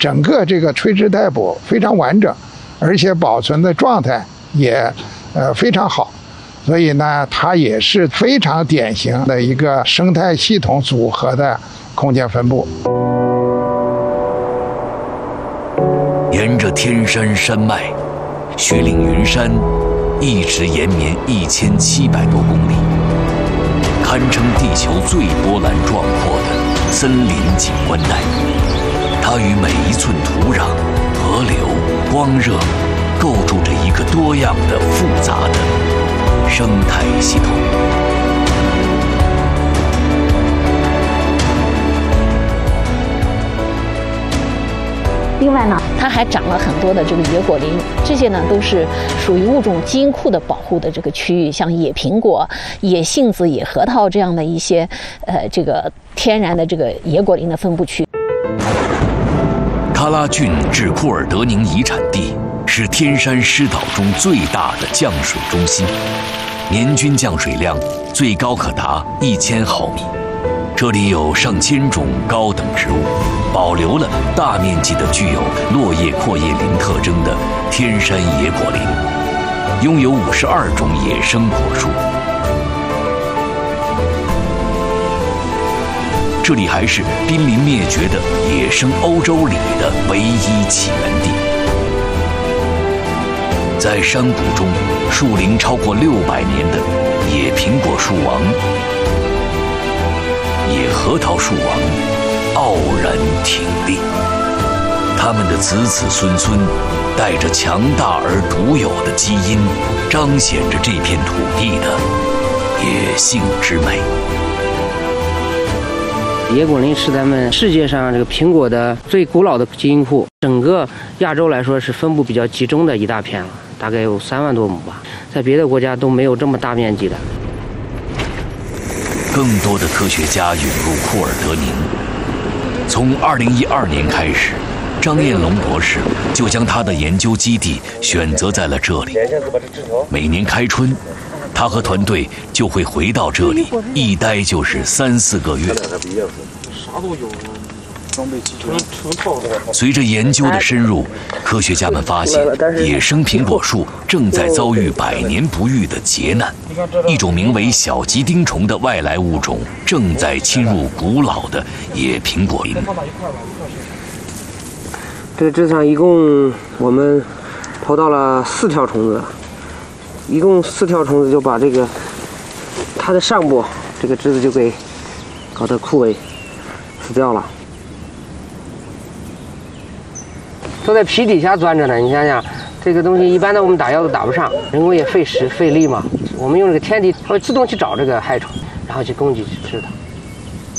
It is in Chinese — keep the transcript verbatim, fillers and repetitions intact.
整个这个垂直带部非常完整，而且保存的状态也呃非常好，所以呢，它也是非常典型的一个生态系统组合的空间分布。 沿着天山山脉，雪岭云山一直延绵一千七百多公里，堪称地球最波澜壮阔的森林景观带。它与每一寸土壤、河流、光热，构筑着一个多样的、复杂的生态系统。 另外呢，它还长了很多的这个野果林，这些呢都是属于物种基因库的保护的这个区域，像野苹果、野杏子、野核桃这样的一些呃这个天然的这个野果林的分布区。 喀拉峻至库尔德宁遗产地是天山湿岛中最大的降水中心，年均降水量最高可达一千毫米。这里有上千种高等植物，保留了大面积的具有落叶阔叶林特征的天山野果林，拥有五十二种野生果树。这里还是濒临灭绝的野生欧洲鲤的唯一起源地。在山谷中，树龄超过六百年的野苹果树王、野核桃树王傲然挺立，它们的子子孙孙带着强大而独有的基因，彰显着这片土地的野性之美。 野果林是咱们世界上这个苹果的最古老的基因库，整个亚洲来说是分布比较集中的一大片了，大概有三万多亩吧，在别的国家都没有这么大面积的。 更多的科学家涌入库尔德宁。从二零一二年开始，张彦龙博士就将他的研究基地选择在了这里。每年开春，他和团队就会回到这里，一待就是三四个月。随着研究的深入，科学家们发现野生苹果树正在遭遇百年不遇的劫难，一种名为小吉丁虫的外来物种正在侵入古老的野苹果林。 这个枝上一共我们投到了四条虫子，一共四条虫子就把这个它的上部这个枝子就给搞得枯萎死掉了。都在皮底下钻着呢，你想想，这个东西一般的我们打药都打不上，人工也费时费力嘛。我们用这个天敌，它会自动去找这个害虫，然后去攻击去吃它。